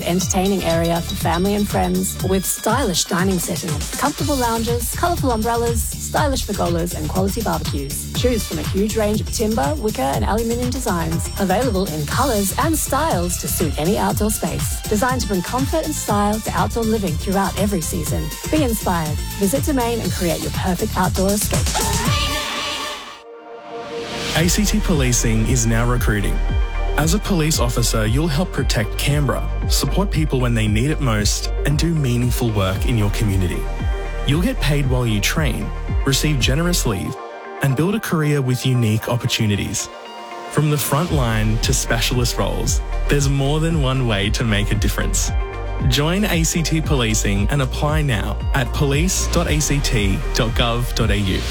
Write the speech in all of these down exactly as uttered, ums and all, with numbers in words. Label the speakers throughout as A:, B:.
A: entertaining area for family and friends with stylish dining settings, comfortable lounges, colourful umbrellas, stylish pergolas and quality barbecues. Choose from a huge range of timber, wicker and aluminium designs, available in colours and styles to suit any outdoor space. Designed to bring comfort and style to outdoor living throughout every season. Be inspired. Visit Domain and create your perfect outdoor escape.
B: A C T Policing is now recruiting. As a police officer, you'll help protect Canberra, support people when they need it most, and do meaningful work in your community. You'll get paid while you train, receive generous leave, and build a career with unique opportunities. From the front line to specialist roles, there's more than one way to make a difference. Join A C T Policing and apply now at police dot a c t dot gov dot a u.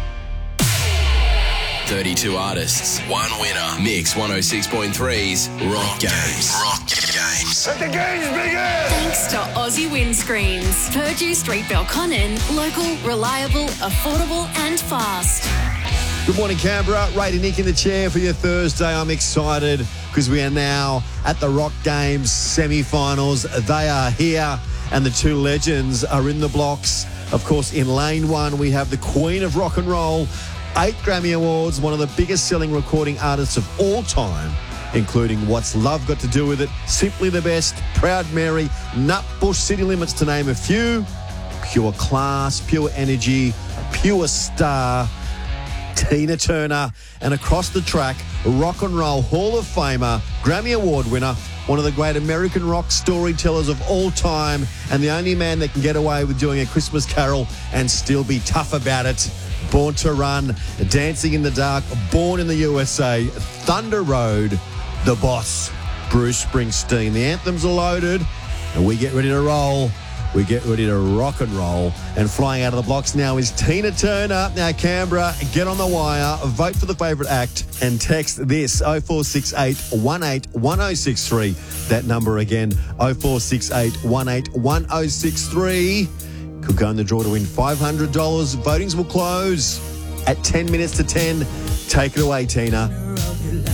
C: thirty-two artists, one winner. Mix one oh six point three's Rock Games. Rock Games.
D: Let the games begin!
E: Thanks to Aussie Windscreens. Purdue Street, Belconnen. Local, reliable, affordable and fast.
F: Good morning, Canberra. Ray to Nick in the chair for your Thursday. I'm excited because we are now at the Rock Games semi-finals. They are here and the two legends are in the blocks. Of course, in lane one, we have the Queen of Rock and Roll, eight Grammy Awards, one of the biggest selling recording artists of all time, including What's Love Got to Do With It, Simply the Best, Proud Mary, Nutbush, City Limits, to name a few. Pure class, pure energy, pure star, Tina Turner. And across the track, Rock and Roll Hall of Famer, Grammy Award winner, one of the great American rock storytellers of all time, and the only man that can get away with doing a Christmas carol and still be tough about it. Born to Run, Dancing in the Dark, Born in the U S A, Thunder Road, The Boss, Bruce Springsteen. The anthems are loaded and we get ready to roll. We get ready to rock and roll. And flying out of the blocks now is Tina Turner. Now, Canberra, get on the wire, vote for the favourite act and text this oh four six eight, one eight, one oh six three. That number again, oh four six eight, one eight, one oh six three. Could go in the draw to win five hundred dollars. Votings will close at ten minutes to ten. Take it away, Tina.